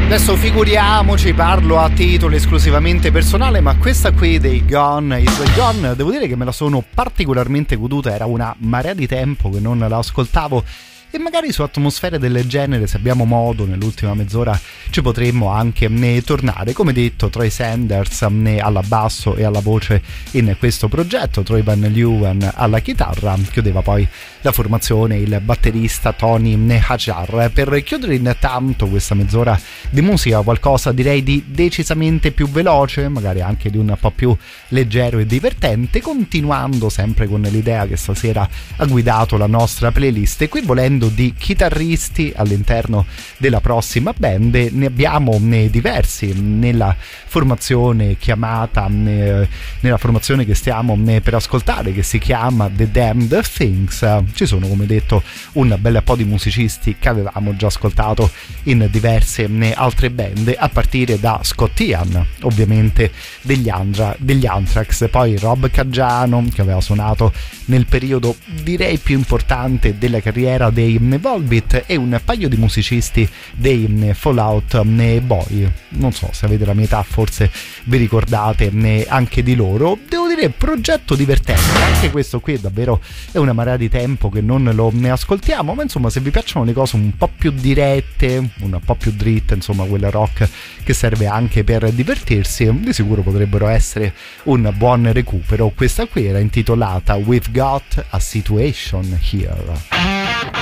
Adesso figuriamoci, parlo a titolo esclusivamente personale, ma questa qui dei Gone is Gone, devo dire che me la sono particolarmente goduta, era una marea di tempo che non la ascoltavo. E magari su atmosfere del genere, se abbiamo modo, nell'ultima mezz'ora ci potremmo anche tornare. Come detto, Troy Sanders alla basso e alla voce in questo progetto, Troy Van Leeuwen alla chitarra, chiudeva poi la formazione il batterista Tony Hajar. Per chiudere intanto questa mezz'ora di musica, qualcosa direi di decisamente più veloce, magari anche di un po' più leggero e divertente, continuando sempre con l'idea che stasera ha guidato la nostra playlist. E qui, volendo di chitarristi all'interno della prossima band, ne abbiamo diversi nella formazione chiamata, nella formazione che stiamo per ascoltare, che si chiama The Damned Things. Ci sono, come detto, un bel po' di musicisti che avevamo già ascoltato in diverse altre band, a partire da Scott Ian, ovviamente degli Anthrax, poi Rob Caggiano, che aveva suonato nel periodo direi più importante della carriera dei Volbeat, e un paio di musicisti dei Fallout Boy. Non so se avete la mia età, forse vi ricordate anche di loro. Devo dire, progetto divertente, anche questo qui davvero è una marea di tempo che non lo ascoltiamo, ma insomma, se vi piacciono le cose un po' più dirette, un po' più dritte, insomma quel rock che serve anche per divertirsi, di sicuro potrebbero essere un buon recupero. Questa qui era intitolata We've Got a Situation Here.